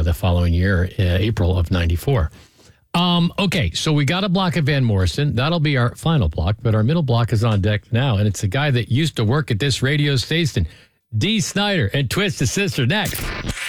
the following year, April of 94. Okay, so we got a block of Van Morrison. That'll be our final block, but our middle block is on deck now, and it's a guy that used to work at this radio station, Dee Snider, and Twisted Sister next.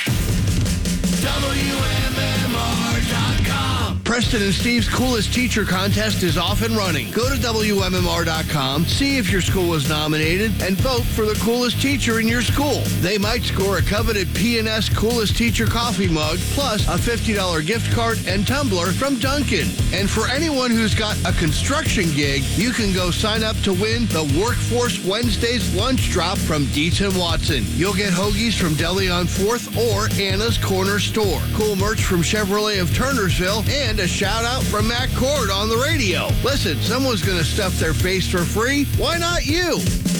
Preston and Steve's Coolest Teacher Contest is off and running. Go to WMMR.com, see if your school was nominated, and vote for the coolest teacher in your school. They might score a coveted P&S Coolest Teacher coffee mug, plus a $50 gift card and tumbler from Dunkin'. And for anyone who's got a construction gig, you can go sign up to win the Workforce Wednesdays lunch drop from Dietz & Watson. You'll get hoagies from Deli on 4th or Anna's Corner Store. Cool merch from Chevrolet of Turnersville, and a shout out from Matt Cord on the radio. Listen, someone's going to stuff their face for free. Why not you?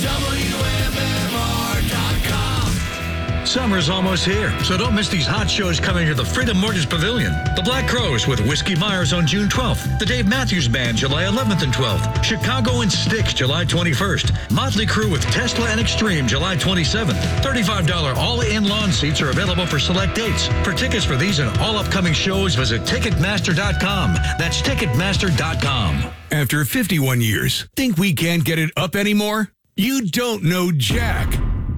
WMMR.com. Summer's almost here, so don't miss these hot shows coming to the Freedom Mortgage Pavilion. The Black Crowes with Whiskey Myers on June 12th. The Dave Matthews Band, July 11th and 12th. Chicago and Styx, July 21st. Motley Crue with Tesla and Extreme, July 27th. $35 all-in lawn seats are available for select dates. For tickets for these and all upcoming shows, visit Ticketmaster.com. That's Ticketmaster.com. After 51 years, think we can't get it up anymore? You don't know Jack.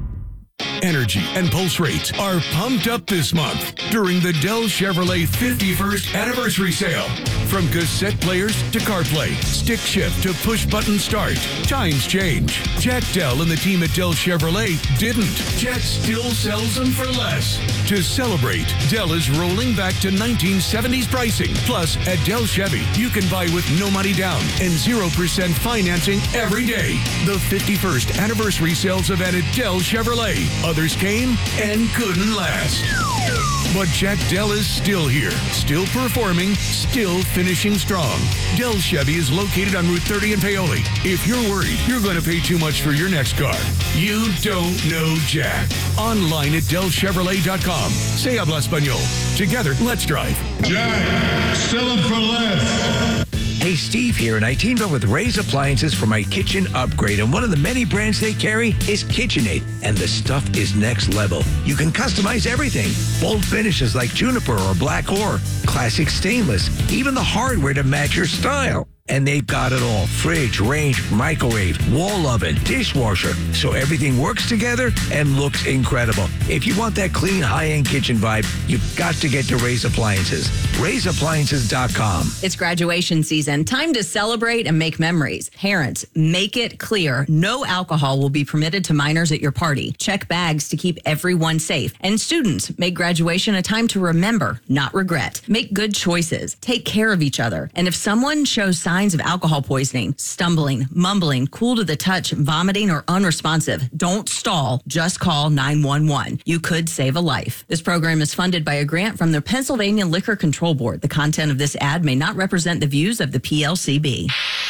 Energy and pulse rates are pumped up this month during the Dell Chevrolet 51st anniversary sale. From cassette players to CarPlay, stick shift to push-button start, times change. Jack Dell and the team at Dell Chevrolet didn't. Jack still sells them for less. To celebrate, Dell is rolling back to 1970s pricing. Plus, at Dell Chevy, you can buy with no money down and 0% financing every day. The 51st anniversary sales event at Dell Chevrolet. Others came and couldn't last. But Jack Dell is still here, still performing, still finishing strong. Dell Chevy is located on Route 30 in Paoli. If you're worried you're going to pay too much for your next car, you don't know Jack. Online at DellChevrolet.com. Se habla español. Together, let's drive. Jack, sell them for less. Hey, Steve here, and I teamed up with Ray's Appliances for my kitchen upgrade, and one of the many brands they carry is KitchenAid, and the stuff is next level. You can customize everything. Bold finishes like juniper or black ore, classic stainless, even the hardware to match your style. And they've got it all. Fridge, range, microwave, wall oven, dishwasher. So everything works together and looks incredible. If you want that clean, high-end kitchen vibe, you've got to get to Ray's Appliances. Ray'sAppliances.com. It's graduation season. Time to celebrate and make memories. Parents, make it clear no alcohol will be permitted to minors at your party. Check bags to keep everyone safe. And students, make graduation a time to remember, not regret. Make good choices. Take care of each other. And if someone shows signs of alcohol poisoning, stumbling, mumbling, cool to the touch, vomiting, or unresponsive, don't stall. Just call 911. You could save a life. This program is funded by a grant from the Pennsylvania Liquor Control Board. The content of this ad may not represent the views of the PLCB.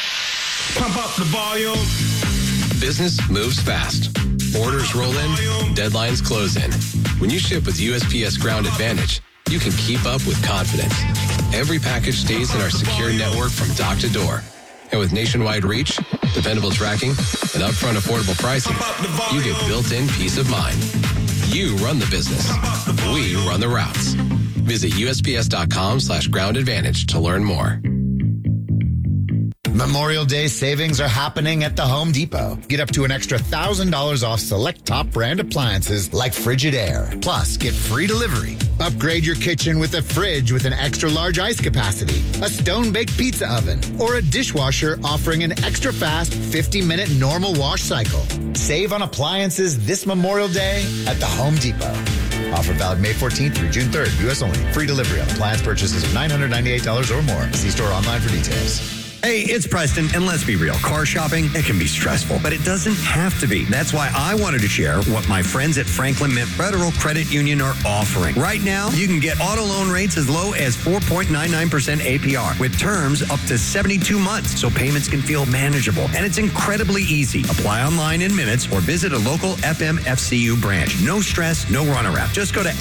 Pump up the volume. Business moves fast. Orders roll in, deadlines close in. When you ship with USPS Ground Advantage, you can keep up with confidence. Every package stays in our secure network from dock to door. And with nationwide reach, dependable tracking, and upfront affordable pricing, you get built-in peace of mind. You run the business. We run the routes. Visit USPS.com/Ground Advantage to learn more. Memorial Day savings are happening at the Home Depot. Get up to an extra $1,000 off select top brand appliances like Frigidaire. Plus, get free delivery. Upgrade your kitchen with a fridge with an extra large ice capacity, a stone-baked pizza oven, or a dishwasher offering an extra fast 50-minute normal wash cycle. Save on appliances this Memorial Day at the Home Depot. Offer valid May 14th through June 3rd. U.S. only. Free delivery on appliance purchases of $998 or more. See store online for details. Hey, it's Preston, and let's be real. Car shopping, it can be stressful, but it doesn't have to be. That's why I wanted to share what my friends at Franklin Mint Federal Credit Union are offering. Right now, you can get auto loan rates as low as 4.99% APR with terms up to 72 months, so payments can feel manageable. And it's incredibly easy. Apply online in minutes or visit a local FMFCU branch. No stress, no runaround. Just go to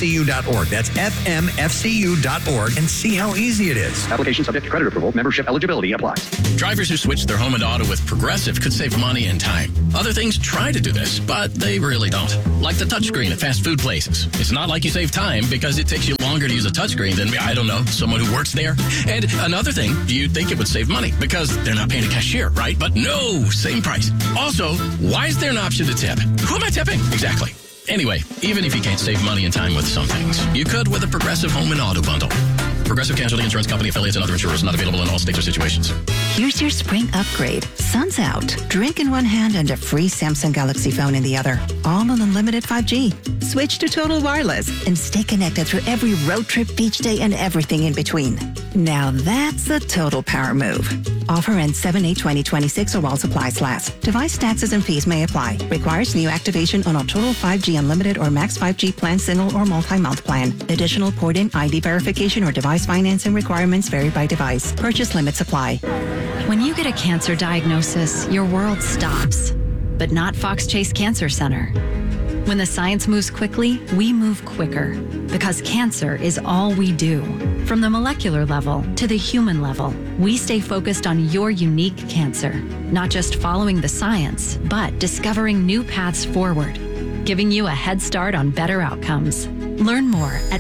fmfcu.org. That's fmfcu.org and see how easy it is. Application subject to credit approval. Membership eligibility Eligibility applies. Drivers who switch their home and auto with Progressive could save money and time. Other things try to do this, but they really don't. Like the touchscreen at fast food places. It's not like you save time because it takes you longer to use a touchscreen than, I don't know, someone who works there. And another thing, you'd think it would save money because they're not paying a cashier, right? But no, same price. Also, why is there an option to tip? Who am I tipping? Exactly. Anyway, even if you can't save money and time with some things, you could with a Progressive home and auto bundle. Progressive Casualty Insurance Company affiliates and other insurers, not available in all states or situations. Here's your spring upgrade. Sun's out. Drink in one hand and a free Samsung Galaxy phone in the other. All on unlimited 5G. Switch to Total Wireless and stay connected through every road trip, beach day, and everything in between. Now that's a total power move. Offer ends 7/8/2026 or while supplies last. Device taxes and fees may apply. Requires new activation on a Total 5G Unlimited or Max 5G plan, single or multi-month plan. Additional port-in ID verification or device financing requirements vary by device. Purchase limits apply. When you get a cancer diagnosis, your world stops. But not Fox Chase Cancer Center. When the science moves quickly, we move quicker. Because cancer is all we do. From the molecular level to the human level, we stay focused on your unique cancer. Not just following the science, but discovering new paths forward. Giving you a head start on better outcomes. Learn more at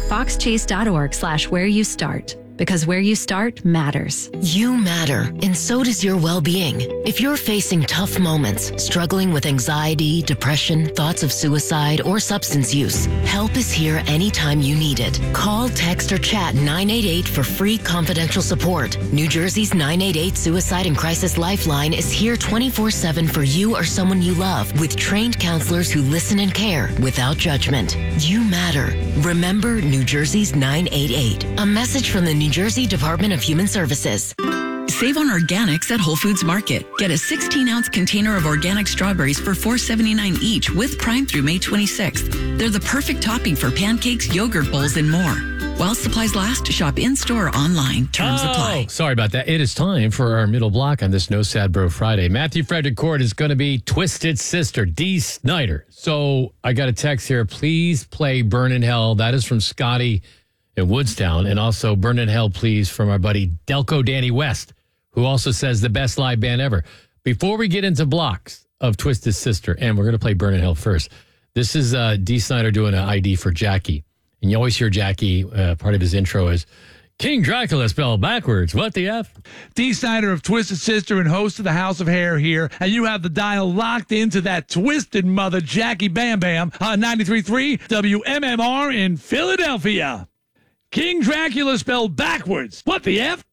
foxchase.org/where-you-start. Because where you start matters. You matter, and so does your well-being. If you're facing tough moments, struggling with anxiety, depression, thoughts of suicide, or substance use, help is here anytime you need it. Call, text, or chat 988 for free confidential support. New Jersey's 988 Suicide and Crisis Lifeline is here 24/7 for you or someone you love, with trained counselors who listen and care without judgment. You matter. Remember New Jersey's 988. A message from the New Jersey Department of Human Services. Save on organics at Whole Foods Market. Get a 16-ounce container of organic strawberries for $4.79 each with Prime through May 26th. They're the perfect topping for pancakes, yogurt bowls, and more. While supplies last, shop in-store or online. Terms apply. Sorry about that. It is time for our middle block on this No Sad Bro Friday. Matthew Frederick Court is going to be Twisted Sister, Dee Snider. So I got a text here. Please play Burn in Hell. That is from Scotty in Woodstown. And also Burn in Hell, please, from our buddy Delco Danny West, who also says the best live band ever. Before we get into blocks of Twisted Sister, and we're going to play Burn in Hell first, this is Dee Snider doing an ID for Jackie. And you always hear Jackie, part of his intro is, King Dracula spelled backwards. What the F? Dee Snider of Twisted Sister and host of the House of Hair here. And you have the dial locked into that twisted mother, Jackie Bam Bam, on 93.3 WMMR in Philadelphia. King Dracula spelled backwards. What the F?